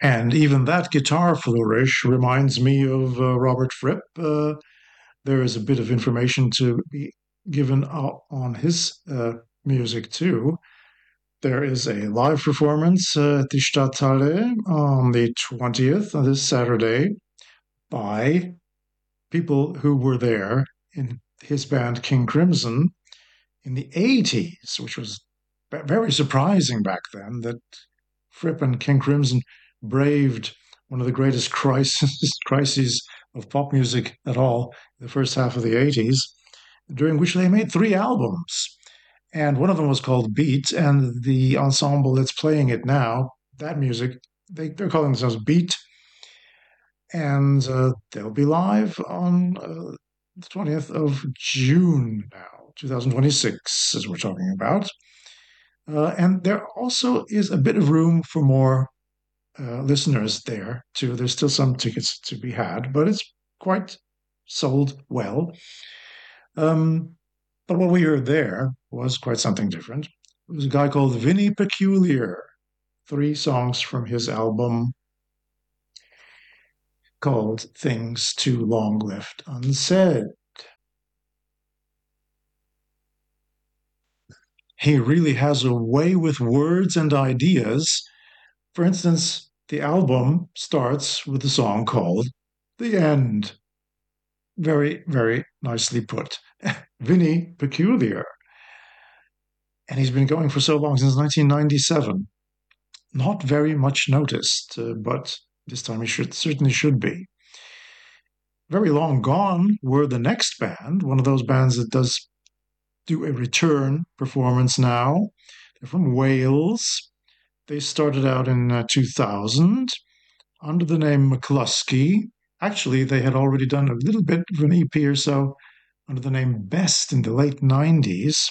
And even that guitar flourish reminds me of Robert Fripp. There is a bit of information to be given on his music too. There is a live performance at the Stadthalle on the 20th, on this Saturday, by people who were there in his band King Crimson in the 80s, which was very surprising back then that Fripp and King Crimson braved one of the greatest crises of pop music at all, the first half of the 80s, during which they made three albums. And one of them was called Beat, and the ensemble that's playing it now, that music, they're calling themselves Beat, and they'll be live on the 20th of June now, 2026, as we're talking about. And there also is a bit of room for more listeners there, too. There's still some tickets to be had, but it's quite sold well. But what we heard there was quite something different. It was a guy called Vinny Peculiar, three songs from his album called Things Too Long Left Unsaid. He really has a way with words and ideas. For instance, the album starts with a song called The End. Very, very nicely put. Vinny Peculiar. And he's been going for so long, since 1997. Not very much noticed, but this time he certainly should be. Very long gone were the next band, one of those bands that does do a return performance now. They're from Wales. They started out in 2000 under the name McCluskey. Actually, they had already done a little bit of an EP or so under the name Best in the late 90s.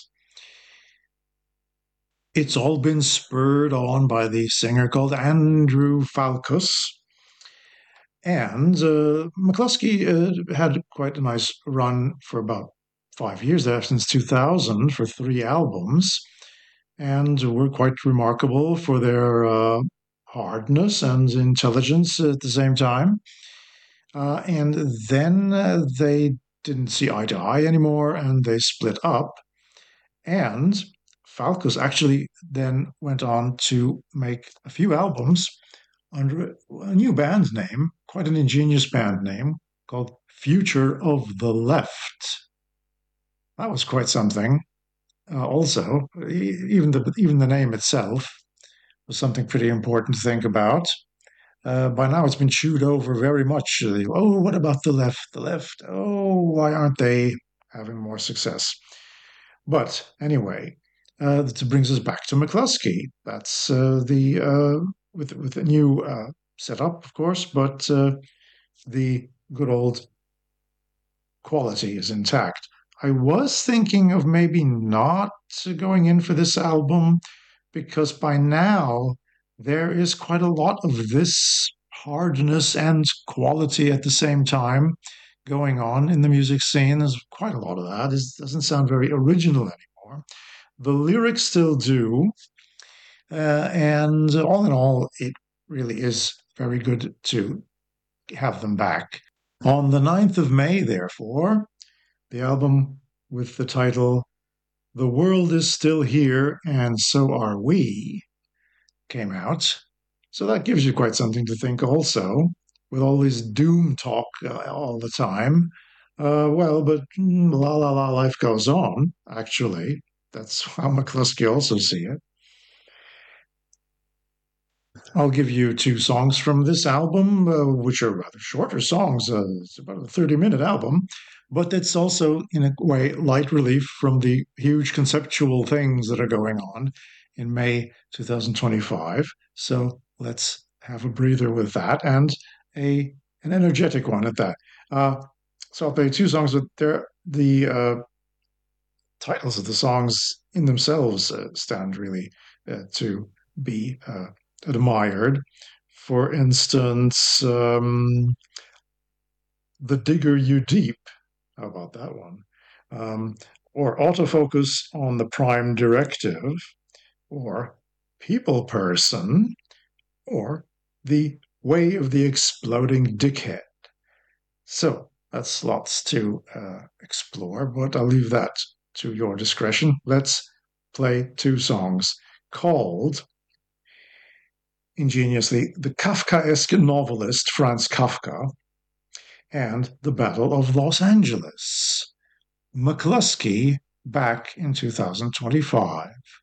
It's all been spurred on by the singer called Andrew Falkus. And McCluskey had quite a nice run for about 5 years there, since 2000, for three albums, and were quite remarkable for their hardness and intelligence at the same time. And then they didn't see eye to eye anymore, and they split up. And Falkus actually then went on to make a few albums under a new band name, quite an ingenious band name, called Future of the Left. That was quite something. Also, even the name itself was something pretty important to think about. By now, it's been chewed over very much. Oh, what about the left? The left. Oh, why aren't they having more success? But anyway, that brings us back to McCluskey. That's with a new setup, of course, but the good old quality is intact. I was thinking of maybe not going in for this album, because by now there is quite a lot of this hardness and quality at the same time going on in the music scene. There's quite a lot of that. It doesn't sound very original anymore. The lyrics still do. And all in all, it really is very good to have them back. On the 9th of May, therefore, the album with the title The World Is Still Here and So Are We came out. So that gives you quite something to think also, with all this doom talk all the time. But la la la, life goes on, actually. That's how McCluskey also see it. I'll give you two songs from this album, which are rather shorter songs. It's about a 30-minute album, but it's also, in a way, light relief from the huge conceptual things that are going on in May 2025. So let's have a breather with that, and an energetic one at that. So I'll play two songs, but the titles of the songs in themselves stand really to be admired. For instance, The Digger You Deep. How about that one? Or Autofocus on the Prime Directive, or People Person, or The Way of the Exploding Dickhead. So that's lots to explore, but I'll leave that to your discretion. Let's play two songs called, ingeniously, The Kafkaesque Novelist Franz Kafka and The Battle of Los Angeles. McCluskey back in 2025.